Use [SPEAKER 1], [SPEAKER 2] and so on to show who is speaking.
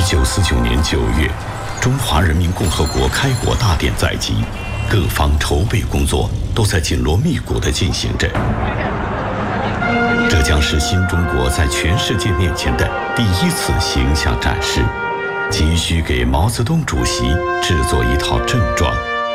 [SPEAKER 1] 1949年9月，中华人民共和国开国大典在即，各方筹备工作都在紧锣密鼓地进行着。这将是新中国在全世界面前的第一次形象展示，急需给毛泽东主席制作一套正装。